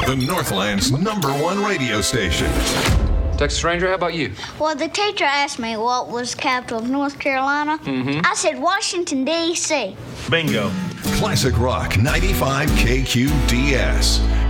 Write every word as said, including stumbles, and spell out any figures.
The Northland's number one radio station. Texas Ranger, how about you? Well, the teacher asked me what was the capital of North Carolina. Mm-hmm. I said Washington, D C Bingo. Classic Rock ninety-five K Q D S.